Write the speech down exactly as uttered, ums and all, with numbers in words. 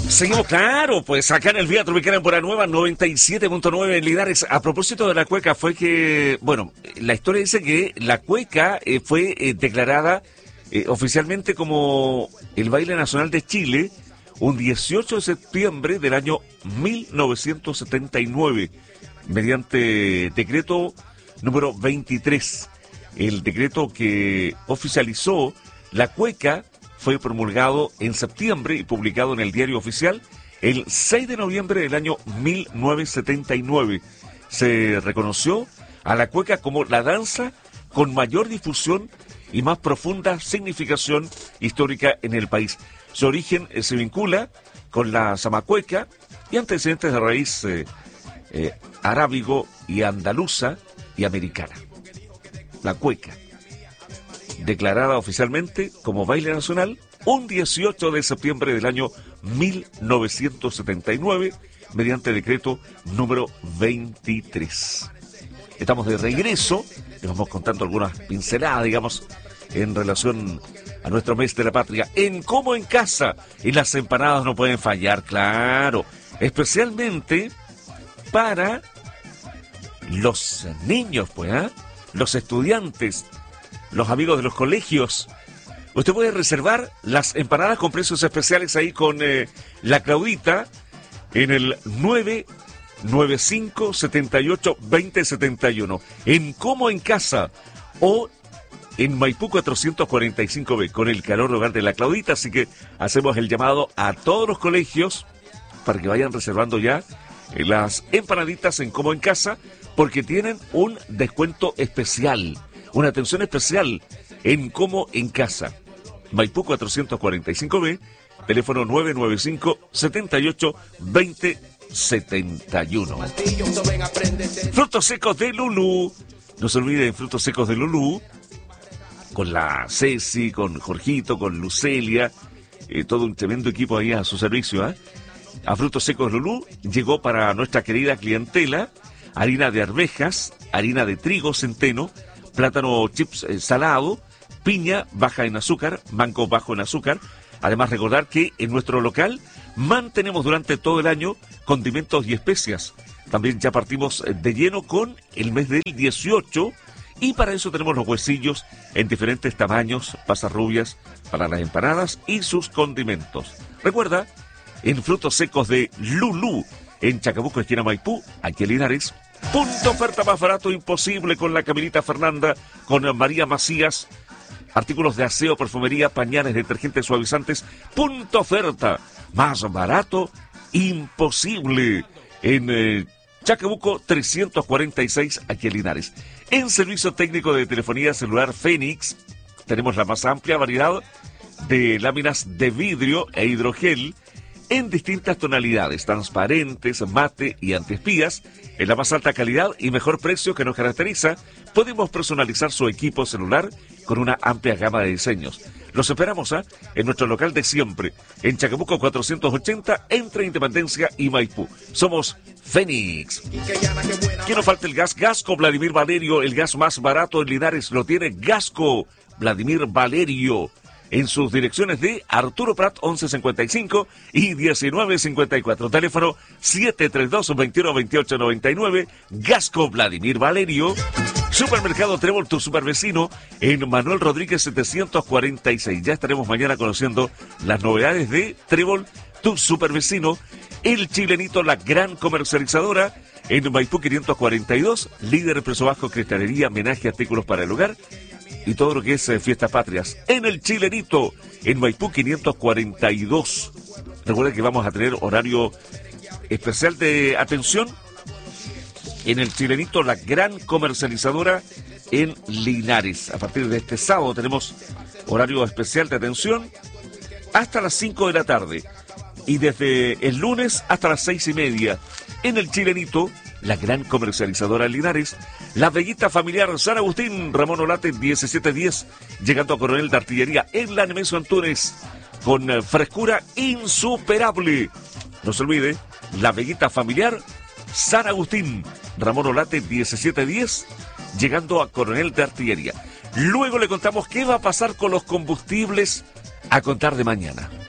Seguimos, claro, pues acá en el Vía Tropicana en Buena Nueva, noventa y siete punto nueve en Linares. A propósito de la cueca, fue que, bueno, la historia dice que la cueca eh, fue eh, declarada eh, oficialmente como el baile nacional de Chile un dieciocho de septiembre del año mil novecientos setenta y nueve, mediante decreto número veintitrés. El decreto que oficializó la cueca fue promulgado en septiembre y publicado en el Diario Oficial el seis de noviembre del año mil novecientos setenta y nueve. Se reconoció a la cueca como la danza con mayor difusión y más profunda significación histórica en el país. Su origen eh, se vincula con la zamacueca y antecedentes de raíz eh, eh, arábigo y andaluza y americana. La cueca, declarada oficialmente como baile nacional un dieciocho de septiembre del año mil novecientos setenta y nueve, mediante decreto número veintitrés. Estamos de regreso, les vamos contando algunas pinceladas, digamos, en relación a nuestro mes de la patria. En Como en Casa, y las empanadas no pueden fallar, claro, especialmente para los niños, pues, ¿eh? Los estudiantes, los amigos de los colegios. Usted puede reservar las empanadas con precios especiales ahí con eh, la Claudita en el nueve nueve cinco, siete ocho, dos cero siete uno. En Como en Casa o en Maipú cuatrocientos cuarenta y cinco B, con el calor hogar de la Claudita. Así que hacemos el llamado a todos los colegios para que vayan reservando ya eh, las empanaditas en Como en Casa, porque tienen un descuento especial, una atención especial en Como en Casa. Maipú cuatrocientos cuarenta y cinco B, teléfono nueve nueve cinco, siete ocho, dos cero siete uno. Frutos secos de Lulú. No se olviden, frutos secos de Lulú, con la Ceci, con Jorgito, con Lucelia, eh, todo un tremendo equipo ahí a su servicio, ¿eh? A Frutos Secos Lulú llegó para nuestra querida clientela harina de arvejas, harina de trigo centeno, plátano chips eh, salado, piña baja en azúcar, mango bajo en azúcar. Además, recordar que en nuestro local mantenemos durante todo el año condimentos y especias. También ya partimos de lleno con el mes del dieciocho, y para eso tenemos los huesillos en diferentes tamaños, pasas rubias para las empanadas y sus condimentos. Recuerda, en Frutos Secos de Lulú, en Chacabuco, esquina Maipú, aquí en Linares. Punto oferta más barato imposible con la Camilita Fernanda, con María Macías. Artículos de aseo, perfumería, pañales, detergentes, suavizantes. Punto oferta más barato imposible en eh, Chacabuco trescientos cuarenta y seis, aquí en Linares. En servicio técnico de telefonía celular Fénix tenemos la más amplia variedad de láminas de vidrio e hidrogel en distintas tonalidades, transparentes, mate y antiespías, en la más alta calidad y mejor precio que nos caracteriza. Podemos personalizar su equipo celular con una amplia gama de diseños. Los esperamos ¿eh? en nuestro local de siempre, en Chacabuco cuatrocientos ochenta, entre Independencia y Maipú. Somos Fénix. Que no falte el gas. Gasco Vladimir Valerio, el gas más barato en Linares lo tiene Gasco Vladimir Valerio, en sus direcciones de Arturo Prat once cincuenta y cinco y diecinueve cincuenta y cuatro. Teléfono siete tres dos, veintiuno veintiocho noventa y nueve. Gasco Vladimir Valerio. Supermercado Trébol, tu supervecino, en Manuel Rodríguez setecientos cuarenta y seis. Ya estaremos mañana conociendo las novedades de Trébol, tu supervecino. El Chilenito, la gran comercializadora, en Maipú quinientos cuarenta y dos. Líder en precio bajo, cristalería, homenaje, artículos para el hogar y todo lo que es eh, fiestas patrias. En el Chilenito, en Maipú quinientos cuarenta y dos. Recuerden que vamos a tener horario especial de atención en el Chilenito, la gran comercializadora en Linares. A partir de este sábado tenemos horario especial de atención hasta las cinco de la tarde y desde el lunes hasta las seis y media. En el Chilenito, la gran comercializadora en Linares, la bellita familiar San Agustín, Ramón Olate diecisiete diez, llegando a Coronel de Artillería en la Nemesio Antunes, con eh, frescura insuperable. No se olvide, la bellita familiar San Agustín, Ramón Olate diecisiete diez, llegando a Coronel de Artillería. Luego le contamos qué va a pasar con los combustibles a contar de mañana.